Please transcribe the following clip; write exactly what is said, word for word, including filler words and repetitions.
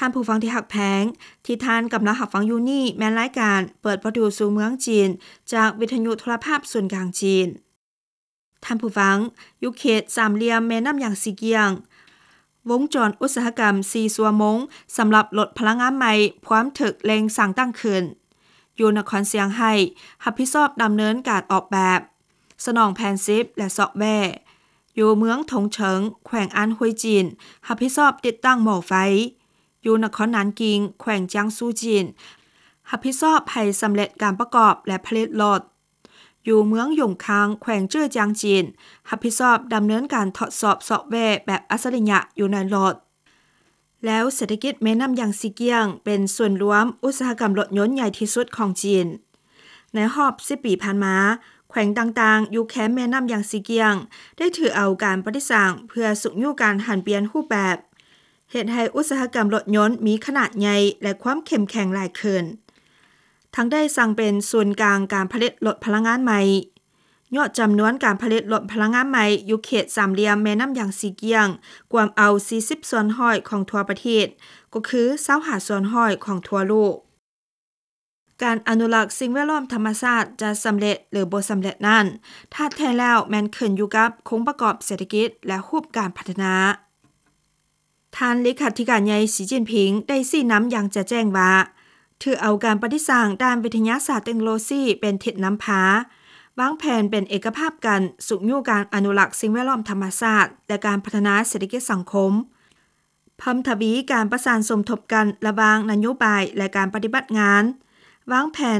านผู้ฟังที่หักแพงที่ท่านกำลังหักฟังอยู่นี่แม่นรายการเปิดประตูสู่เมืองจีนจากวิทยุโทรภาพส่วนกลางจีนท่านผู้ฟังอยู่เขตสามเหลี่ยมแม่น้ำอย่างซีเกียงวงจรอุตสาหกรรมซีซัวมงสำหรับลดพลังงานใหม่พร้อมถึกแรงสั่งตั้งขึ้นอยู่นครเซียงไฮ้รับผิดชอบดำเนินการออกแบบสนองแผนซิปและซอฟต์แวร์อยู่เมืองถงเฉิงแขวงอันฮุยจีนรับผิดชอบติดตั้งหม้อไฟอยู่นครนานกิงแขวงจิางซูจีนรับผิดชอบให้สำเร็จการประกอบและผลิตรถอยู่เมืองหยงคางแขวงเจ้อจางจีนรับผิดชอบดำเนินการทดสอบซอฟต์แวร์แบบอัจฉริยะอยู่ในรถแล้วเศรษฐกิจแม่น้ำอย่างซีเกียงเป็นส่วนรวมอุตสาหกรรมรถยนต์ใหญ่ที่สุดของจีนในรอบสิบปีผ่านมาแขวงต่างๆอยู่แคมแม่น้ำอย่างซีเกียงได้ถือเอาการปฏิสังเพื่อสุญญุการหันเปลี่ยนรูปแบบเฮ็ดให้อุตสาหกรรมรถยนต์มีขนาดใหญ่และความเข้มแข็งหลายขึ้นทั้งได้สั่งเป็นศูนย์กลางการผลิตรถพลังงานใหม่ยอดจำนวนการผลิตรถพลังงานใหม่อยู่เขตสามเหลี่ยมแม่น้ำอย่างซีเกียงกวมเอาสี่สิบส่วนห้อยของทั่วประเทศก็คือยี่สิบห้าส่วนห้อยของทั่วโลกการอนุรักษ์สิ่งแวดล้อมธรรมชาติจะสำเร็จหรือบ่สำเร็จนั้นถ้าแท้แล้วแม่นขึ้นอยู่กับองค์ประกอบเศรษฐกิจและรูปการพัฒนาท่านเลขาธิการใหญ่สีจิ้นผิงได้ชี้นำอย่างจะแจ้งว่าถือเอาการปฏิสร้างด้านวิทยาศาสตร์เทคโนโลยีเป็นทิศนำพาวางแผนเป็นเอกภาพกันสุญญุการอนุรักษ์สิ่งแวดล้อมธรรมชาติและการพัฒนาเศรษฐกิจสังคมเพิ่มทวีการประสานสมทบกันระหว่างนโยบายและการปฏิบัติงานวางแผน